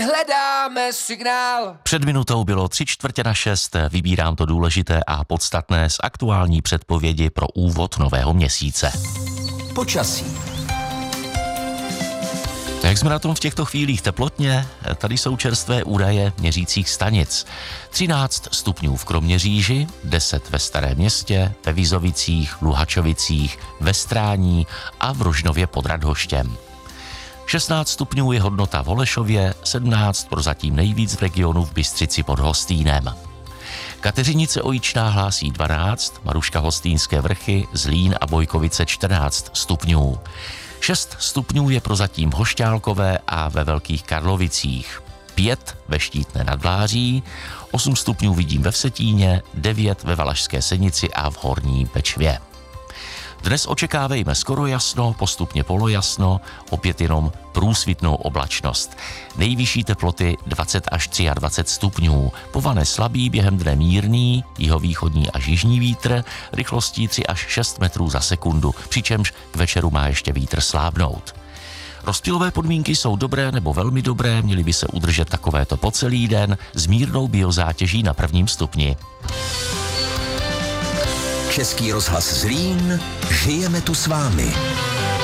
Hledáme signál. Před minutou bylo 5:45, vybírám to důležité a podstatné z aktuální předpovědi pro úvod nového měsíce. Počasí. Jak jsme na tom v těchto chvílích teplotně? Tady jsou čerstvé údaje měřících stanic. 13 stupňů v Kroměříži, 10 ve Starém Městě, ve Vizovicích, Luhačovicích, ve Strání a v Rožnově pod Radhoštěm. 16 stupňů je hodnota v Holešově, 17 prozatím nejvíc v regionu v Bystřici pod Hostýnem. Kateřinice Ojičná hlásí 12, Maruška Hostýnské Vrchy, Zlín a Bojkovice 14 stupňů. 6 stupňů je prozatím v Hošťálkové a ve Velkých Karlovicích. 5 ve Štítné nad Vláří, 8 stupňů vidím ve Vsetíně, 9 ve Valašské Senici a v Horní Bečvě. Dnes očekávejme skoro jasno, postupně polojasno, opět jenom průsvitnou oblačnost. Nejvyšší teploty 20 až 23 stupňů, po vane slabý, během dne mírný, jihovýchodní až jižní vítr, rychlostí 3 až 6 metrů za sekundu, přičemž k večeru má ještě vítr slábnout. Rozptylové podmínky jsou dobré nebo velmi dobré, měly by se udržet takovéto po celý den s mírnou biozátěží na 1. stupni. Český rozhlas Zlín, žijeme tu s vámi.